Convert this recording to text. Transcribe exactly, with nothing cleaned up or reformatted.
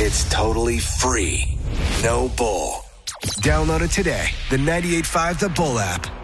It's totally free. No bull. Download it today. The ninety-eight point five The Bull app.